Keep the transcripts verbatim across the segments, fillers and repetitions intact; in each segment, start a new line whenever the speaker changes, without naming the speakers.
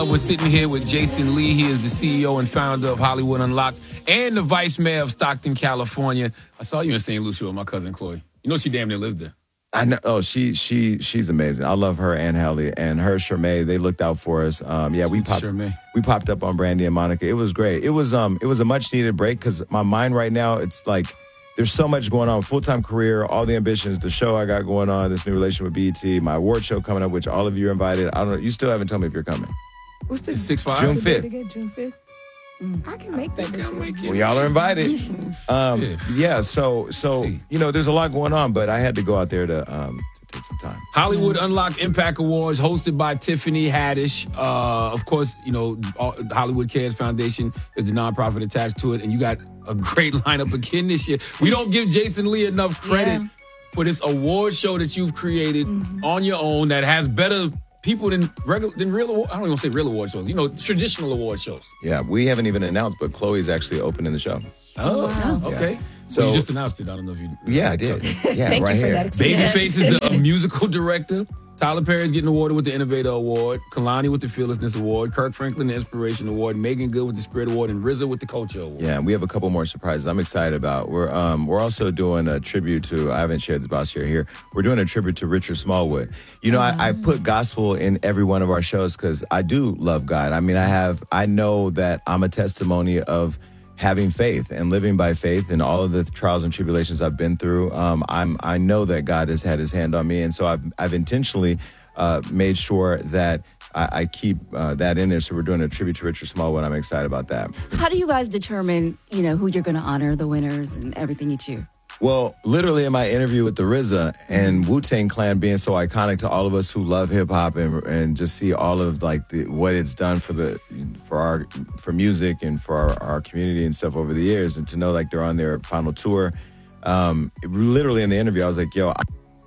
We're sitting here with Jason Lee. He is the C E O and founder of Hollywood Unlocked and the vice mayor of Stockton, California. I saw you in Saint Lucia with my cousin Chloe. You know she damn near lives there.
I know. Oh, she she she's amazing. I love her and Hallie and her Shermay. They looked out for us. Um, yeah, we popped
Shermay.
we popped up on Brandy and Monica. It was great. It was um it was a much needed break because my mind right now it's like there's so much going on. Full time career, all the ambitions, the show I got going on, this new relation with B E T, my award show coming up, which all of you are invited. I don't know. You still haven't told me if you're coming.
What's the
six five?
June fifth.
June fifth. Mm. I can make that.
I can make it.
Well, y'all are invited. Um, yeah. So so you know, there's a lot going on, but I had to go out there to um. Take some time.
Hollywood Unlocked Impact Awards hosted by Tiffany Haddish. Uh, of course, you know, Hollywood Cares Foundation is the nonprofit attached to it, and you got a great lineup again this year. We don't give Jason Lee enough credit yeah. for this award show that you've created mm-hmm. on your own that has better people than regular than real. I don't even want to say real award shows. You know, traditional award shows.
Yeah, we haven't even announced, but Chloe's actually opening the show.
Oh, wow. Okay.
Yeah.
So
well,
you just announced it. I don't know if you.
Yeah, I did. Yeah,
Thank
right
you for
here.
that.
Babyface is the uh, musical director. Tyler Perry is getting awarded with the Innovator Award. Kalani with the Fearlessness Award. Kirk Franklin the Inspiration Award. Megan Good with the Spirit Award, and R Z A with the Culture Award.
Yeah, and we have a couple more surprises I'm excited about. We're um we're also doing a tribute to. I haven't shared this boss here here. We're doing a tribute to Richard Smallwood. You know, mm-hmm. I, I put gospel in every one of our shows because I do love God. I mean, I have. I know that I'm a testimony of having faith and living by faith and all of the trials and tribulations I've been through. Um, I'm I know that God has had His hand on me, and so I've I've intentionally uh, made sure that I, I keep uh, that in there. So we're doing a tribute to Richard Smallwood. I'm excited about that.
How do you guys determine, you know, who you're going to honor, the winners, and everything each year?
Well, literally in my interview with the R Z A and Wu-Tang Clan being so iconic to all of us who love hip hop and and just see all of like the, what it's done for the for our for music and for our, our community and stuff over the years, and to know like they're on their final tour. Um, literally in the interview, I was like, "Yo." I-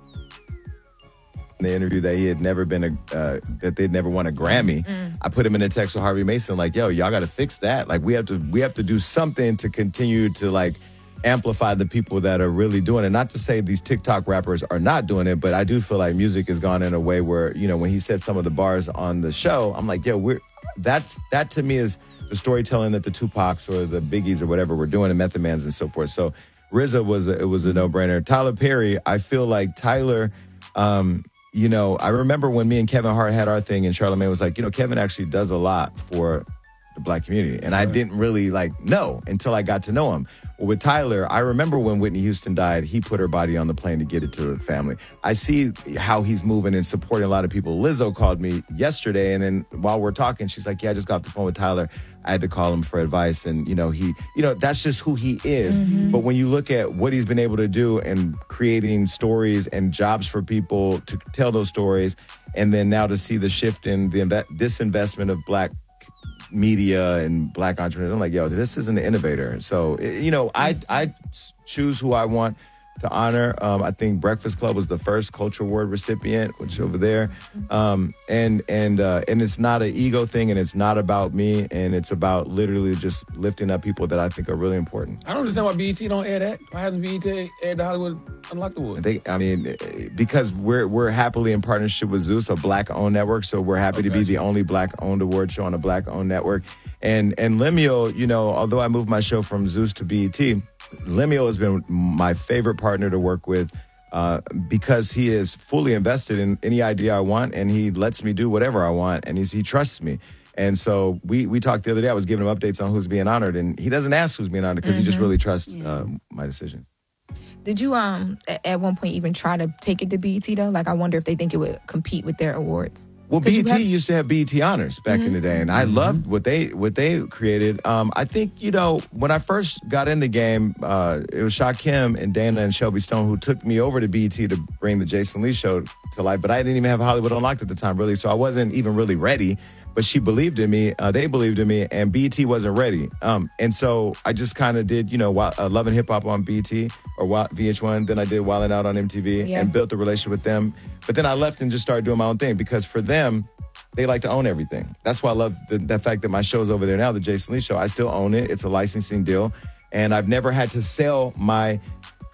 in the interview that he had never been a uh, that they'd never won a Grammy. Mm. I put him in a text with Harvey Mason like, "Yo, y'all got to fix that. Like we have to we have to do something to continue to like." amplify the people that are really doing it. Not to say these TikTok rappers are not doing it, but I do feel like music has gone in a way where, you know, when he said some of the bars on the show, I'm like, yo, we're that's that to me is the storytelling that the Tupacs or the Biggies or whatever were doing, and Method Mans and so forth. So R Z A was a, it was a no-brainer. Tyler Perry, I feel like Tyler, um, you know, I remember when me and Kevin Hart had our thing, and Charlamagne was like, you know, Kevin actually does a lot for the Black community, and I didn't really like know until I got to know him. Well, with Tyler, I remember when Whitney Houston died, he put her body on the plane to get it to her family. I see how he's moving and supporting a lot of people. Lizzo called me yesterday, and then while we're talking, she's like, yeah, I just got off the phone with Tyler. I had to call him for advice, and, you know, he, you know, that's just who he is. Mm-hmm. But when you look at what he's been able to do and creating stories and jobs for people to tell those stories, and then now to see the shift in the inve- disinvestment of Black media and Black entrepreneurs, I'm like, yo, this is an innovator. So, you know, I I choose who I want to honor. Um, I think Breakfast Club was the first Culture Award recipient, which is over there. Um, and and uh, and it's not an ego thing, and it's not about me, and it's about literally just lifting up people that I think are really important.
I don't understand why B E T don't air that. Why hasn't B E T aired the Hollywood Unlocked Award?
They, I mean, because we're we're happily in partnership with Zeus, a Black-owned network, so we're happy
okay.
to be the only Black-owned award show on a Black-owned network. And and Lemuel, you know, although I moved my show from Zeus to B E T, Lemuel has been my favorite partner to work with uh, because he is fully invested in any idea I want, and he lets me do whatever I want, and he's, he trusts me. And so we we talked the other day. I was giving him updates on who's being honored, and he doesn't ask who's being honored because mm-hmm. he just really trusts yeah. uh, my decision.
Did you um at one point even try to take it to B E T though? Like, I wonder if they think it would compete with their awards.
Well, B E T
have-
used to have B E T honors back mm-hmm. in the day, and I mm-hmm. loved what they what they created. Um, I think, you know, when I first got in the game, uh, it was Shaquem and Dana and Shelby Stone who took me over to B E T to bring the Jason Lee show to life. But I didn't even have Hollywood Unlocked at the time, really, so I wasn't even really ready. But she believed in me, uh, they believed in me, and B E T wasn't ready. Um, and so I just kind of did, you know, uh, Love and Hip Hop on B E T or V H one. Then I did Wild 'N Out on M T V yeah. and built a relationship with them. But then I left and just started doing my own thing because for them, they like to own everything. That's why I love the, the fact that my show's over there now, the Jason Lee Show. I still own it. It's a licensing deal. And I've never had to sell my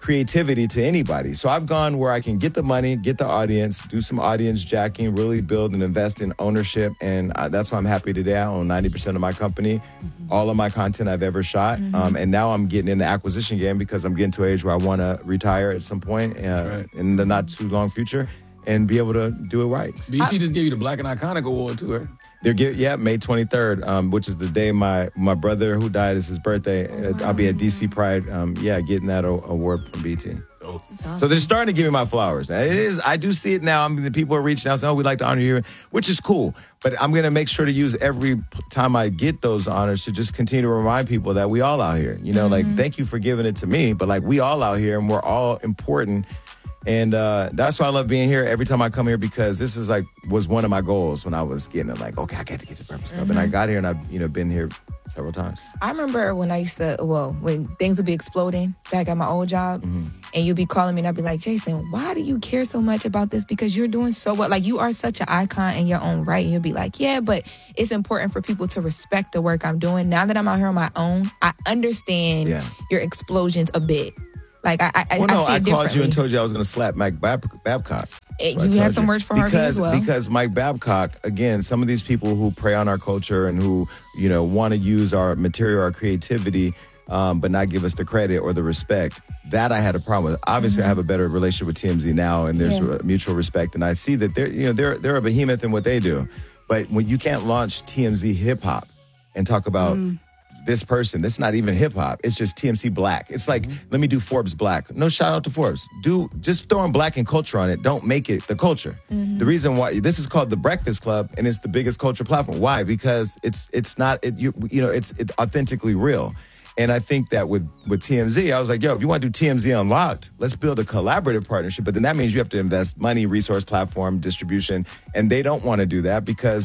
creativity to anybody. So I've gone where I can get the money, get the audience, do some audience jacking, really build and invest in ownership. And I, that's why I'm happy today. I own ninety percent of my company, mm-hmm. all of my content I've ever shot. Mm-hmm. Um, and now I'm getting in the acquisition game because I'm getting to an age where I want to retire at some point uh, right. in the not too long future and be able to do it right.
B E T just gave you the Black and Iconic Award too, right?
They're give, yeah, May twenty-third, um, which is the day my my brother who died is his birthday. Oh, wow. I'll be at D C Pride, um, yeah, getting that o- award from B E T. Awesome. So they're starting to give me my flowers. It is, I do see it now. I mean, the people are reaching out saying, "Oh, we'd like to honor you," which is cool. But I'm going to make sure to use every time I get those honors to just continue to remind people that we all out here. You know, mm-hmm. like, thank you for giving it to me, but like, we all out here and we're all important. And uh, that's why I love being here every time I come here, because this is like was one of my goals when I was getting it. Like, okay, I got to get to Breakfast Club, mm-hmm. and I got here, and I've you know been here several times.
I remember when I used to, well, when things would be exploding back at my old job, mm-hmm. and you'd be calling me, and I'd be like, Jason, why do you care so much about this? Because you're doing so well. Like, you are such an icon in your own right. And you'll be like, yeah, but it's important for people to respect the work I'm doing. Now that I'm out here on my own, I understand yeah. your explosions a bit. Like, I, I,
well, no,
I see it
I called you and told you I was going to slap Mike Bab- Babcock.
It, you had some words for Harvey
because,
as well.
Because Mike Babcock, again, some of these people who prey on our culture and who, you know, want to use our material, our creativity, um, but not give us the credit or the respect, that I had a problem with. Obviously, mm-hmm. I have a better relationship with T M Z now, and there's yeah. mutual respect, and I see that they're, you know, they're they're a behemoth in what they do. But when you can't launch T M Z hip hop and talk about mm. this person, that's not even hip hop. It's just T M Z Black. It's like, mm-hmm. let me do Forbes Black. No, shout out to Forbes. Do just throwing black and culture on it. Don't make it the culture. Mm-hmm. The reason why this is called the Breakfast Club and it's the biggest culture platform. Why? Because it's it's not it, you you know it's it authentically real. And I think that with with T M Z, I was like, yo, if you want to do T M Z Unlocked, let's build a collaborative partnership. But then that means you have to invest money, resource, platform, distribution, and they don't want to do that because.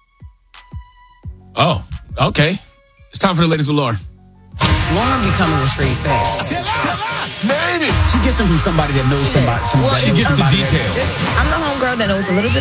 Oh, okay. It's time for the latest with Lauren.
Lauren be coming with straight facts. Made it. She gets them from somebody that knows somebody. somebody
well, she gets the details.
I'm the homegirl that knows a little bit